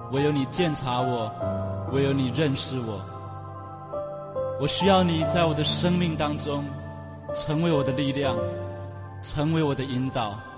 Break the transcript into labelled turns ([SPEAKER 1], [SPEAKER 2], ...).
[SPEAKER 1] 唯有你鉴察我，唯有你认识我。我需要你在我的生命当中成为我的力量，成为我的引导。